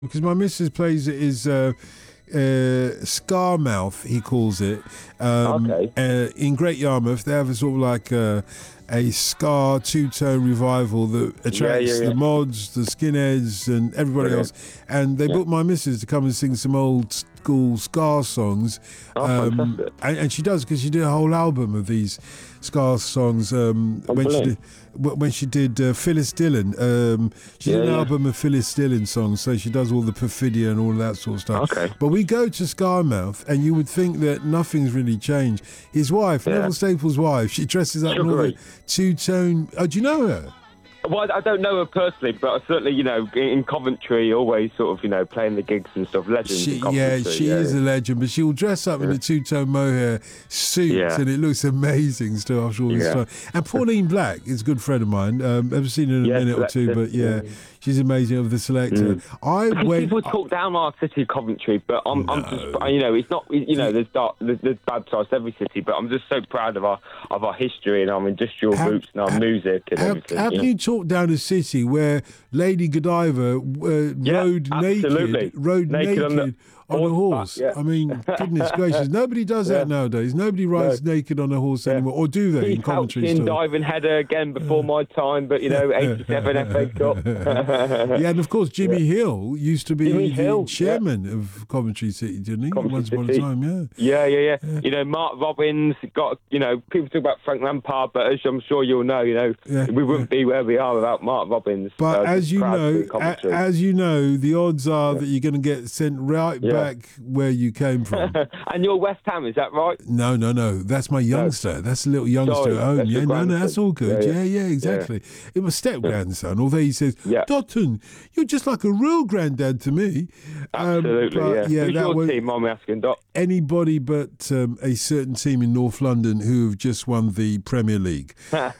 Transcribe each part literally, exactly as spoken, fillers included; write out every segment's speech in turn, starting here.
because my missus plays it is uh, uh, Scarmouth, he calls it. Um, Okay. Uh, in Great Yarmouth, they have a sort of like uh, a ska two-tone revival that attracts Yeah, yeah, yeah. the mods, the skinheads, and everybody Brilliant. else. And they Yeah. booked my missus to come and sing some old school ska songs. Oh, fantastic. and, and she does, because she did a whole album of these ska songs um, Oh, when she did brilliant. when she did uh, Phyllis Dillon. Um, she Yeah, did an yeah. album of Phyllis Dillon songs, so she does all the Perfidia and all of that sort of stuff. Okay. But we go to Scarmouth, and you would think that nothing's really changed. His wife, Yeah. Neville Staples' wife, she dresses up in all the Sugary. two-tone. Oh, do you know her? Well, I don't know her personally, but certainly, you know, in Coventry, always sort of, you know, playing the gigs and stuff. Legends She, in yeah, Coventry. she is a legend, but she'll dress up in a two-tone mohair suit, Yeah. and it looks amazing still after all this Yeah. time. And Pauline Black is a good friend of mine. Um, I've seen her in a Yeah, minute or two, Selector, but yeah, yeah. she's amazing of the Selector. I I think went. people talk down our city, Coventry, but I'm, I'm just, you know, it's not, you know, there's dark, there's, there's bad sides to every city, but I'm just so proud of our of our history and our industrial Have- roots and our music and How, everything. how you can know. you talk down a city where Lady Godiva uh, Yeah, rode absolutely. naked, rode Naked naked, on the on a horseback, horse? yeah. I mean, goodness gracious, nobody does that Yeah. nowadays. Nobody rides naked on a horse anymore, or do they? Keith In Coventry Houchin still. diving header again before my time, but you know, eighty-seven F A Cup. Yeah, and of course Jimmy Hill used to be Jimmy the Hill, chairman of Coventry City, didn't he? Coventry Once upon a City. time, yeah. Yeah, yeah, yeah, You know, Mark Robbins got. You know, people talk about Frank Lampard, but as I'm sure you'll know, you know, Yeah, we wouldn't be where we are without Mark Robbins. But Uh, as you proud to know, be Coventry. a- as you know, the odds are that you're going to get sent right Yeah. back where you came from. and you're West Ham, is that right? No, no, no. That's my youngster. That's a little youngster Sorry, at home. that's Yeah, your no, no, grandson. that's all good. Yeah, Yeah, yeah. yeah, exactly. It was step grandson. Although he says, Yeah. Dotton, you're just like a real granddad to me. Um, Absolutely, but, yeah. Who's that your was team, I'm asking, Doc? anybody but um, a certain team in North London who have just won the Premier League.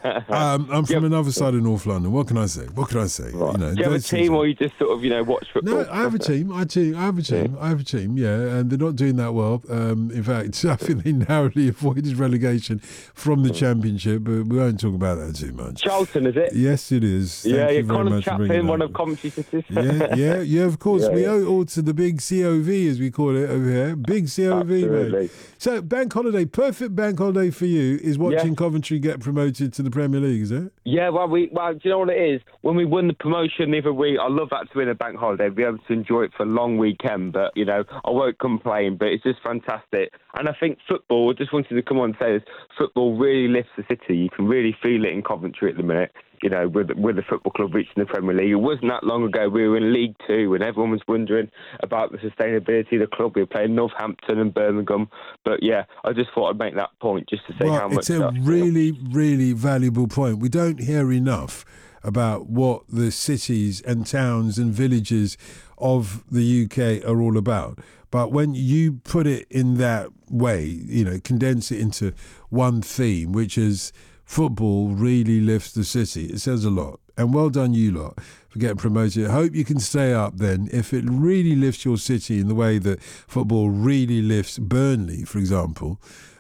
um, I'm from Yep. another side of North London. What can I say? What can I say? Right. You know, Do you have a those things team are- or you just sort of, you know, watch football? No, I have a team. I team. I have a team. I have a team. Yeah, and they're not doing that well. Um, in fact, I think they narrowly avoided relegation from the Championship, but we won't talk about that too much. Charlton, is it? Yes, it is. Thank yeah, you yeah. very Colin much for bringing Chaplin, that one up. of Coventry Cities. Yeah, yeah, yeah. Of course, Yeah, we yeah. owe it all to the big C O V, as we call it over here. Big C O V, Absolutely. mate. So, bank holiday, perfect bank holiday for you is watching Yeah. Coventry get promoted to the Premier League, is it? Yeah, well, we well, do you know what it is? When we won the promotion the other week, I love that to win a bank holiday, be able to enjoy it for a long weekend. But you know, I won't complain. But it's just fantastic, and I think football. I just wanted to come on and say this: football really lifts the city. You can really feel it in Coventry at the minute. You know, with with the football club reaching the Premier League, it wasn't that long ago we were in League Two, and everyone was wondering about the sustainability of the club. We were playing Northampton and Birmingham, but yeah, I just thought I'd make that point just to say Well, how much. it's a that's- really, really valuable point. We don't hear enough about what the cities and towns and villages of the U K are all about. But when you put it in that way, you know, condense it into one theme, which is football really lifts the city, it says a lot. And well done you lot for getting promoted. I hope you can stay up then. If it really lifts your city in the way that football really lifts Burnley, for example,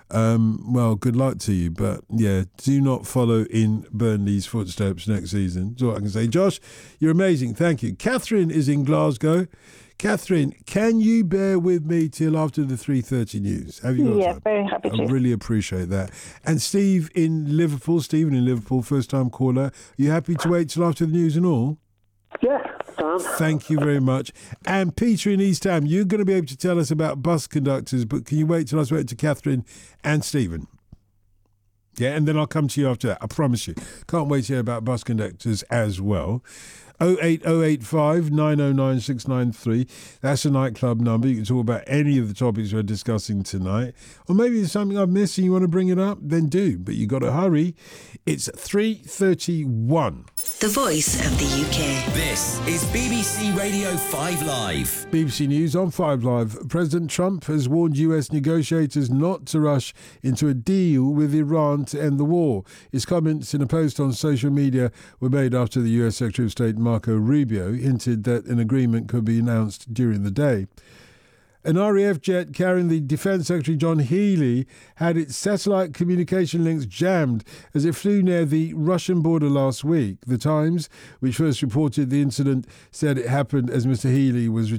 um, well, good luck to you. But yeah, do not follow in Burnley's footsteps next season. That's all I can say. Josh, you're amazing. Thank you. Catherine is in Glasgow. Catherine, can you bear with me till after the three thirty news? Have you got Yeah, time? very happy I to. really appreciate that. And Steve in Liverpool, Stephen in Liverpool, first time caller. Are you happy to wait till after the news and all? Yeah, Sam. Thank you very much. And Peter in East Ham, you're going to be able to tell us about bus conductors, but can you wait till I wait to Catherine and Stephen? Yeah, and then I'll come to you after that. I promise you. Can't wait to hear about bus conductors as well. oh eight oh eight five nine oh nine six nine three. That's a nightclub number. You can talk about any of the topics we're discussing tonight. Or maybe there's something I've missed and you want to bring it up, then do. But you got to hurry. It's three thirty-one. The voice of the U K. This is B B C Radio five Live. B B C News on five Live. President Trump has warned U S negotiators not to rush into a deal with Iran to end the war. His comments in a post on social media were made after the U S Secretary of State Marco Rubio hinted that an agreement could be announced during the day. An R A F jet carrying the Defence Secretary John Healey had its satellite communication links jammed as it flew near the Russian border last week. The Times, which first reported the incident, said it happened as Mister Healey was